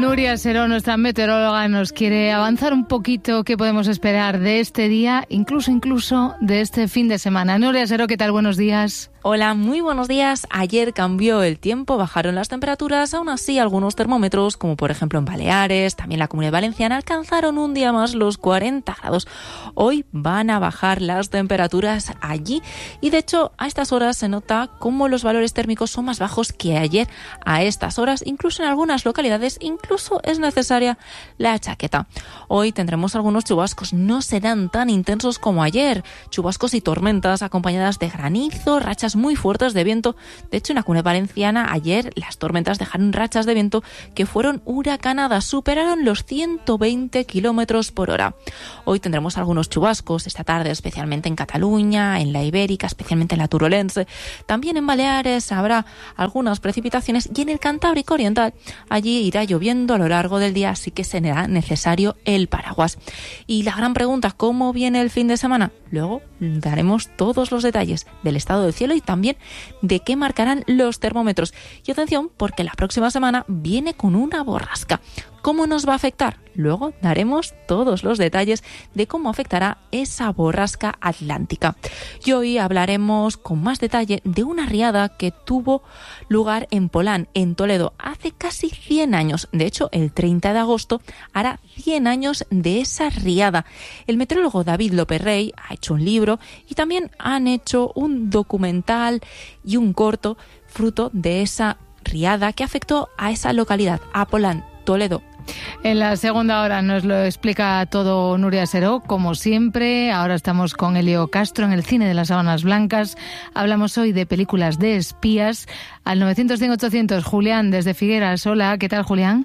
Nuria Seró, nuestra meteoróloga, nos quiere avanzar un poquito qué podemos esperar de este día, incluso de este fin de semana. Nuria Seró, ¿qué tal? Buenos días. Hola, muy buenos días. Ayer cambió el tiempo, bajaron las temperaturas, aún así algunos termómetros, como por ejemplo en Baleares, también la Comunidad Valenciana, alcanzaron un día más los 40 grados. Hoy van a bajar las temperaturas allí y de hecho a estas horas se nota cómo los valores térmicos son más bajos que ayer a estas horas, incluso en algunas localidades, incluso es necesaria la chaqueta. Hoy tendremos algunos chubascos, no serán tan intensos como ayer, chubascos y tormentas acompañadas de granizo, rachas muy fuertes de viento. De hecho, en la Comunidad Valenciana ayer las tormentas dejaron rachas de viento que fueron huracanadas, superaron los 120 kilómetros por hora. Hoy tendremos algunos chubascos esta tarde, especialmente en Cataluña, en la Ibérica, especialmente en la Turolense. También en Baleares habrá algunas precipitaciones y en el Cantábrico Oriental allí irá lloviendo a lo largo del día, así que será necesario el paraguas. Y la gran pregunta, ¿cómo viene el fin de semana? Luego daremos todos los detalles del estado del cielo y también de qué marcarán los termómetros. Y atención, porque la próxima semana viene con una borrasca. ¿Cómo nos va a afectar? Luego daremos todos los detalles de cómo afectará esa borrasca atlántica. Y hoy hablaremos con más detalle de una riada que tuvo lugar en Polán, en Toledo, hace casi 100 años. De hecho, el 30 de agosto hará 100 años de esa riada. El meteorólogo David López Rey ha hecho un libro y también han hecho un documental y un corto fruto de esa riada que afectó a esa localidad, a Polán, Toledo. En la segunda hora nos lo explica todo Nuria Seró, como siempre. Ahora estamos con Elio Castro en el cine de las Sábanas Blancas. Hablamos hoy de películas de espías. Al 900-100-800, Julián desde Figueras. Hola, ¿qué tal, Julián?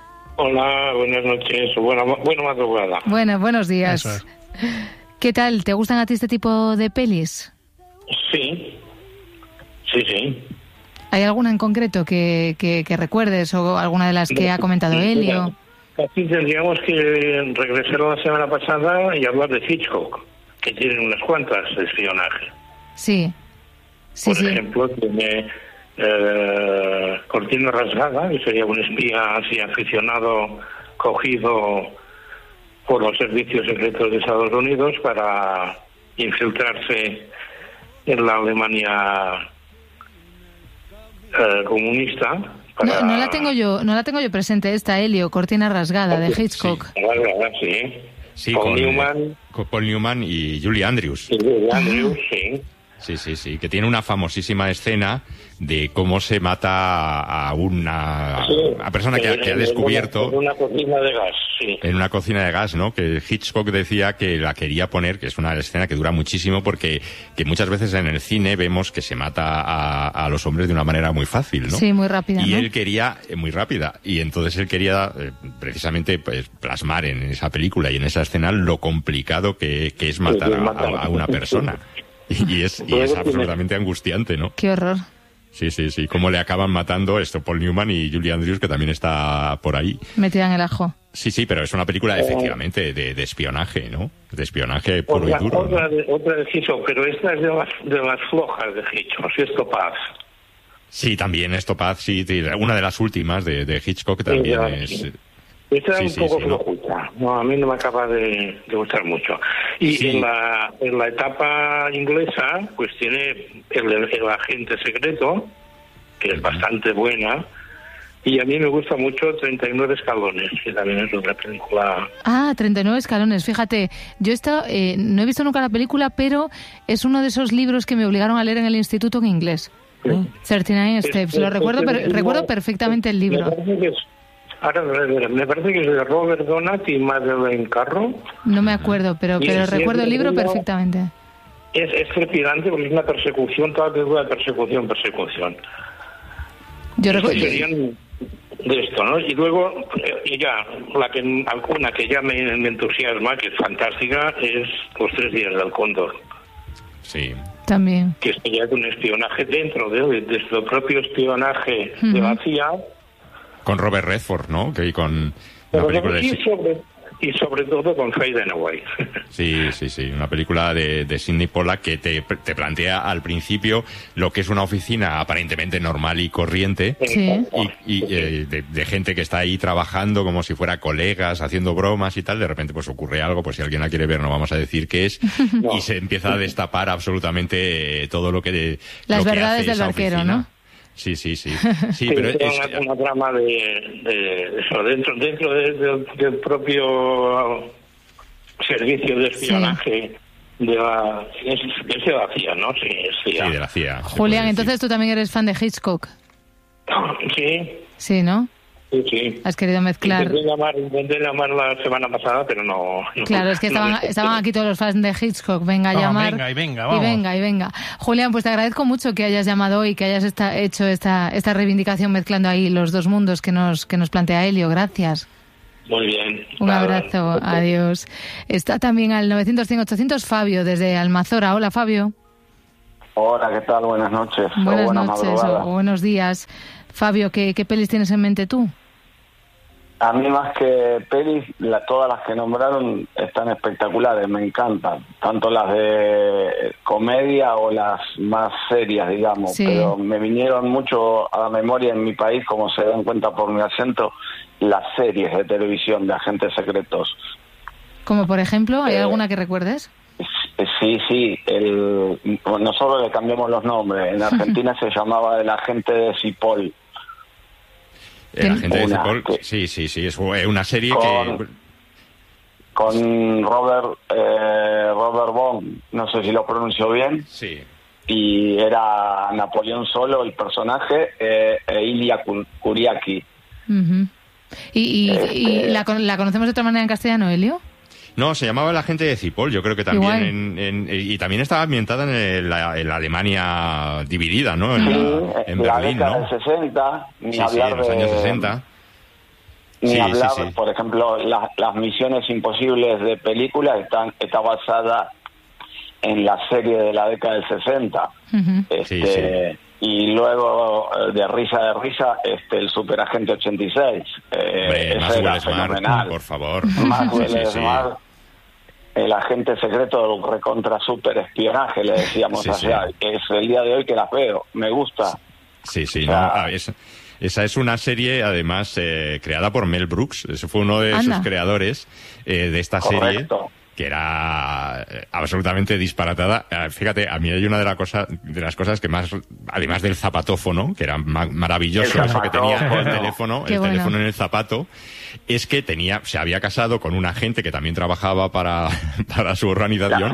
Hola, buenas noches, buena madrugada. Buenos días. ¿Qué tal? ¿Te gustan a ti este tipo de pelis? Sí. ¿Hay alguna en concreto que recuerdes o alguna de las que ha comentado Elio? Aquí tendríamos que regresar a la semana pasada y hablar de Hitchcock, que tiene unas cuantas de espionaje. Sí. Por ejemplo, tiene Cortina Rasgada, que sería un espía así aficionado, cogido por los servicios secretos de Estados Unidos para infiltrarse en la Alemania comunista. No la tengo yo presente esta, Elio, Cortina Rasgada, de Hitchcock. Sí, con Paul Newman y Julie Andrews. Sí, que tiene una famosísima escena de cómo se mata a una persona que ha descubierto... En una cocina de gas, sí. En una cocina de gas, ¿no? Que Hitchcock decía que la quería poner, que es una escena que dura muchísimo porque que muchas veces en el cine vemos que se mata a los hombres de una manera muy fácil, ¿no? Sí, muy rápida, y ¿no? él quería, muy rápida, y entonces él quería precisamente pues plasmar en esa película y en esa escena lo complicado que es matar a una persona. Y es absolutamente angustiante, ¿no? Qué horror. Sí. Cómo le acaban matando Paul Newman y Julie Andrews, que también está por ahí. Metida en el ajo. Sí, pero es una película efectivamente de espionaje, ¿no? De espionaje puro y duro. Otra de Hitchcock, pero esta es de las flojas de Hitchcock, es Topaz. Sí, también es Topaz, sí. Una de las últimas de Hitchcock también es... Esta es un poco flojuta, a mí no me acaba de gustar mucho. Y en la etapa inglesa, pues tiene el agente secreto, que es bastante buena, y a mí me gusta mucho 39 escalones, que también es otra película. 39 escalones, fíjate, yo no he visto nunca la película, pero es uno de esos libros que me obligaron a leer en el instituto en inglés. 39 Steps, lo recuerdo perfectamente el libro. Me parece que es de Robert Donat y Madeleine Carro. No me acuerdo, pero recuerdo el libro perfectamente. Es trepidante porque es una persecución, toda película de persecución. Yo recuerdo... Serían de esto, ¿no? Y luego, alguna que ya me entusiasma, que es fantástica, es Los 3 días del cóndor. Sí. También. Que sería un espionaje dentro de su propio espionaje de la CIA. Con Robert Redford, ¿no? Que con una película y sobre todo con Faye Dunaway. Sí, una película de Sidney Pollack que te plantea al principio lo que es una oficina aparentemente normal y corriente, y de gente que está ahí trabajando como si fuera colegas, haciendo bromas y tal. De repente pues ocurre algo, pues si alguien la quiere ver no vamos a decir qué es, y se empieza a destapar absolutamente todo lo que las lo verdades que hace del barquero, oficina, ¿no? Sí, pero es una trama de eso, dentro del propio servicio de espionaje de la CIA, ¿no? Sí, de la CIA. Julián, entonces tú también eres fan de Hitchcock. Sí, ¿no? Sí. Has querido mezclar. Intenté llamar la semana pasada, pero no. Claro, es que estaban aquí todos los fans de Hitchcock. Venga a llamar. Venga. Julián, pues te agradezco mucho que hayas llamado hoy, que hayas hecho esta reivindicación mezclando ahí los dos mundos que nos plantea Elio. Gracias. Muy bien. Un abrazo. Adiós. Está también al 900-100-800 Fabio desde Almazora. Hola, Fabio. Hola, ¿qué tal? Buenas noches. Buenas noches o buenos días. Fabio, ¿qué pelis tienes en mente tú? A mí más que pelis, todas las que nombraron están espectaculares, me encantan. Tanto las de comedia o las más serias, digamos. Sí. Pero me vinieron mucho a la memoria en mi país, como se dan cuenta por mi acento, las series de televisión de agentes secretos. Como por ejemplo, ¿hay alguna que recuerdes? Sí, nosotros le cambiamos los nombres. En Argentina se llamaba El Agente de Cipoll. El Agente de Cipoll, sí, es una serie con Robert Bond, no sé si lo pronuncio bien. Sí. Y era Napoleón Solo, el personaje, Ilya Kuriaki. Uh-huh. ¿Y la conocemos de otra manera en castellano, Elio? No, se llamaba El Agente de Cipoll, yo creo que también y también estaba ambientada en la Alemania dividida, ¿no? En la Berlín, década ¿no? del 60, en los años 60. Por ejemplo, las Misiones Imposibles de película está basada en la serie de la década del 60. Uh-huh. Y luego de risa el Superagente 86. Más era fenomenal. por favor. Más el agente secreto del recontra super espionaje, le decíamos allá. Es el día de hoy que las veo, me gusta. Esa es una serie, además, creada por Mel Brooks. Ese fue uno de sus creadores de esta serie, que era absolutamente disparatada. Fíjate, a mí hay una de las cosas que más, además del zapatófono, que era maravilloso, eso que tenía el teléfono en el zapato, es que se había casado con un agente que también trabajaba para su organización.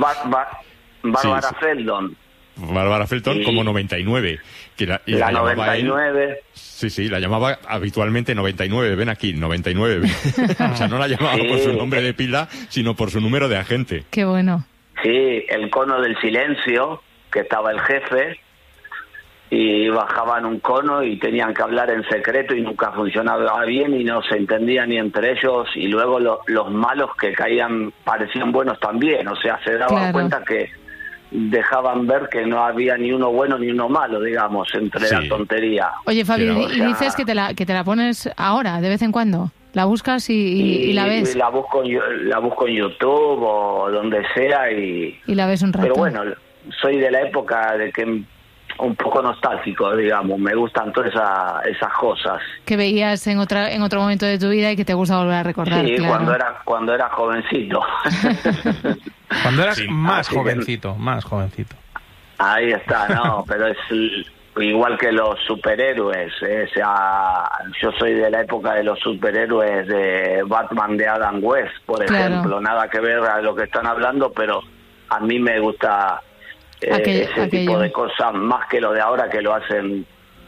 Bárbara Felton, como 99. La 99. La llamaba habitualmente 99, ven aquí, 99. O sea, no la llamaba por su nombre de pila, sino por su número de agente. Qué bueno. Sí, el cono del silencio, que estaba el jefe, y bajaban un cono y tenían que hablar en secreto y nunca funcionaba bien y no se entendían ni entre ellos, y luego los malos que caían parecían buenos también, o sea, se daban cuenta que dejaban ver que no había ni uno bueno ni uno malo, digamos, entre la tontería. Oye, Fabio, y dices que te la pones ahora, de vez en cuando. ¿La buscas y la ves? La busco en YouTube o donde sea y la ves un rato. Pero bueno, soy de la época de que un poco nostálgico, digamos, me gustan todas esas cosas que veías en otro momento de tu vida y que te gusta volver a recordar. Sí, claro. cuando era jovencito. Cuando eras más jovencito. Ahí está, no, pero es igual que los superhéroes, o sea, yo soy de la época de los superhéroes de Batman de Adam West, por ejemplo, nada que ver a lo que están hablando, pero a mí me gusta ese tipo de cosas más que lo de ahora, que lo hacen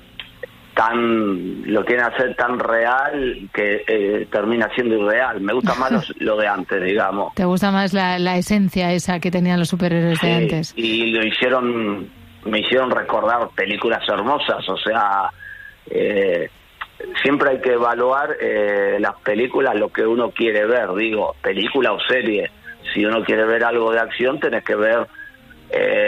lo quieren hacer tan real que termina siendo irreal. Me gusta más lo de antes, digamos. ¿Te gusta más la esencia esa que tenían los superhéroes de antes? Y me hicieron recordar películas hermosas, o sea, siempre hay que evaluar las películas, lo que uno quiere ver, digo, película o serie. Si uno quiere ver algo de acción, tenés que ver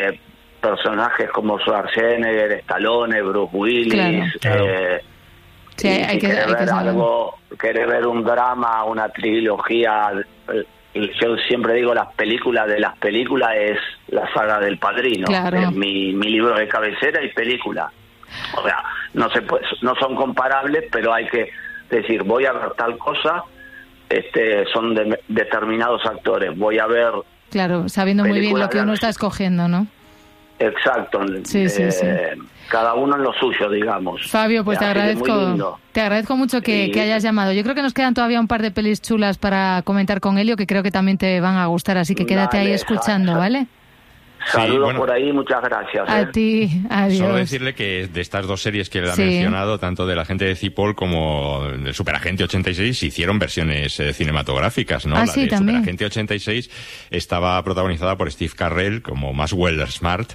personajes como Schwarzenegger, Stallone, Bruce Willis, claro. Sí, hay que ver saber. Querer ver un drama, una trilogía. Yo siempre digo, las películas es la saga del Padrino. Claro. Es mi libro de cabecera y película. O sea, no son comparables, pero hay que decir, voy a ver tal cosa, son de determinados actores, voy a ver... Claro, sabiendo muy bien lo que uno está escogiendo, ¿no? Exacto. Sí. Cada uno en lo suyo, digamos. Fabio, pues te agradezco mucho que hayas llamado. Yo creo que nos quedan todavía un par de pelis chulas para comentar con Elio, que creo que también te van a gustar, así que quédate ahí escuchando, ¿vale? Saludos por ahí, muchas gracias. A ti, adiós. Solo decirle que de estas dos series que él ha mencionado, tanto del Agente de Cipoll como del Superagente 86, hicieron versiones cinematográficas, ¿no? La de también. Superagente 86 estaba protagonizada por Steve Carell como Maxwell Smart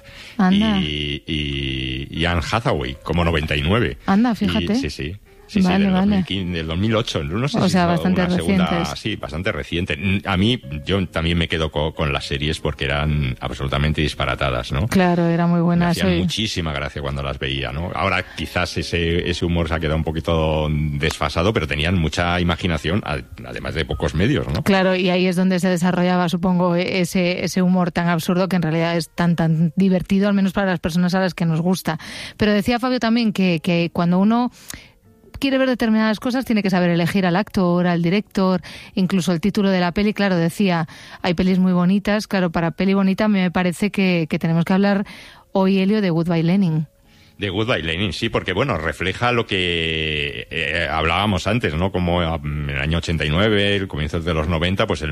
y Anne Hathaway como 99. Anda, fíjate. Sí. Vale, del 2008, no sé o si sea, es bastante una segunda, recientes. sí, bastante reciente. A mí, yo también me quedo con las series porque eran absolutamente disparatadas, ¿no? Claro, era muy buena. Me hacían muchísima gracia cuando las veía, ¿no? Ahora quizás ese humor se ha quedado un poquito desfasado, pero tenían mucha imaginación, además de pocos medios, ¿no? Claro, y ahí es donde se desarrollaba, supongo, ese humor tan absurdo que en realidad es tan divertido, al menos para las personas a las que nos gusta. Pero decía Fabio también que cuando uno quiere ver determinadas cosas, tiene que saber elegir al actor, al director, incluso el título de la peli. Claro, decía, hay pelis muy bonitas. Claro, para peli bonita me parece que tenemos que hablar hoy, Elio, de Goodbye Lenin. De Goodbye Lenin, sí, porque bueno, refleja lo que hablábamos antes, ¿no? Como en el año 89, el comienzo de los 90, pues el